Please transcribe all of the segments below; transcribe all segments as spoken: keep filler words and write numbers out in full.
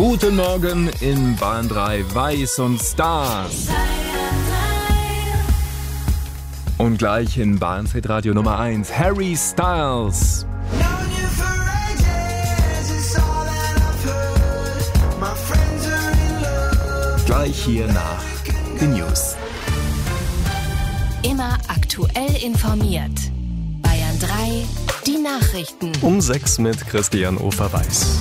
Guten Morgen in Bayern drei, Weiß und Stars. Und gleich in Bayern Radio Nummer eins, Harry Styles. Gleich hier nach den News. Immer aktuell informiert. Bayern drei, die Nachrichten. Um sechs mit Christian Ofer-Weiß.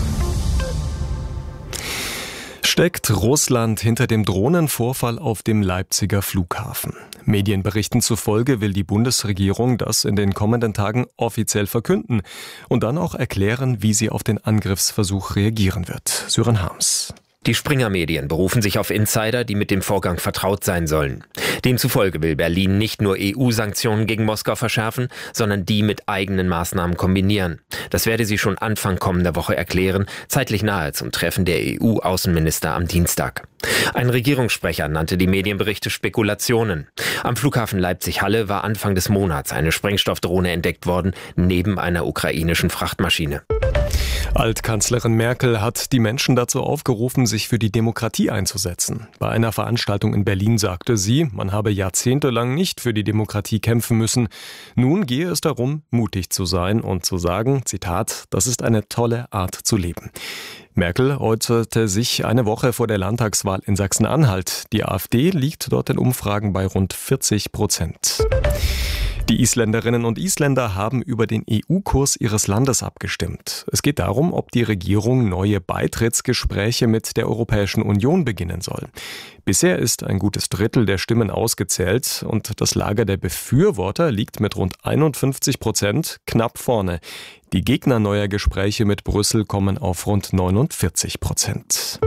Steckt Russland hinter dem Drohnenvorfall auf dem Leipziger Flughafen? Medienberichten zufolge will die Bundesregierung das in den kommenden Tagen offiziell verkünden und dann auch erklären, wie sie auf den Angriffsversuch reagieren wird. Sören Harms. Die Springer-Medien berufen sich auf Insider, die mit dem Vorgang vertraut sein sollen. Demzufolge will Berlin nicht nur E U-Sanktionen gegen Moskau verschärfen, sondern die mit eigenen Maßnahmen kombinieren. Das werde sie schon Anfang kommender Woche erklären, zeitlich nahe zum Treffen der E U-Außenminister am Dienstag. Ein Regierungssprecher nannte die Medienberichte Spekulationen. Am Flughafen Leipzig-Halle war Anfang des Monats eine Sprengstoffdrohne entdeckt worden, neben einer ukrainischen Frachtmaschine. Altkanzlerin Merkel hat die Menschen dazu aufgerufen, sich für die Demokratie einzusetzen. Bei einer Veranstaltung in Berlin sagte sie, man habe jahrzehntelang nicht für die Demokratie kämpfen müssen. Nun gehe es darum, mutig zu sein und zu sagen, Zitat, das ist eine tolle Art zu leben. Merkel äußerte sich eine Woche vor der Landtagswahl in Sachsen-Anhalt. Die AfD liegt dort in Umfragen bei rund vierzig Prozent. Die Isländerinnen und Isländer haben über den E U-Kurs ihres Landes abgestimmt. Es geht darum, ob die Regierung neue Beitrittsgespräche mit der Europäischen Union beginnen soll. Bisher ist ein gutes Drittel der Stimmen ausgezählt und das Lager der Befürworter liegt mit rund einundfünfzig Prozent knapp vorne. Die Gegner neuer Gespräche mit Brüssel kommen auf rund neunundvierzig Prozent.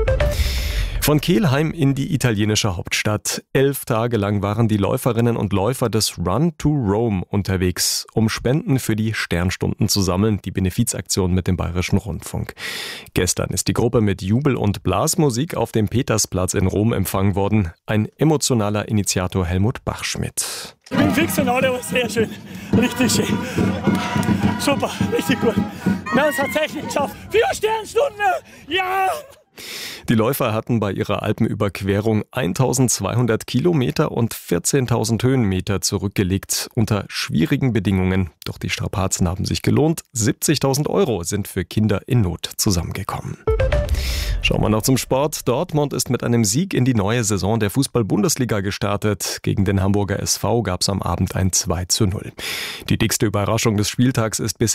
Von Kelheim in die italienische Hauptstadt. Elf Tage lang waren die Läuferinnen und Läufer des Run to Rome unterwegs, um Spenden für die Sternstunden zu sammeln, die Benefizaktion mit dem Bayerischen Rundfunk. Gestern ist die Gruppe mit Jubel- und Blasmusik auf dem Petersplatz in Rom empfangen worden. Ein emotionaler Initiator Helmut Bachschmidt. Ich bin fix und alle, aber sehr schön. Richtig schön. Super, richtig gut. Wir haben es tatsächlich geschafft. Vier Sternstunden! Ja! Die Läufer hatten bei ihrer Alpenüberquerung eintausendzweihundert Kilometer und vierzehntausend Höhenmeter zurückgelegt unter schwierigen Bedingungen. Doch die Strapazen haben sich gelohnt. siebzigtausend Euro sind für Kinder in Not zusammengekommen. Schauen wir noch zum Sport. Dortmund ist mit einem Sieg in die neue Saison der Fußball-Bundesliga gestartet. Gegen den Hamburger S V gab es am Abend ein zwei zu null. Die dickste Überraschung des Spieltags ist bisher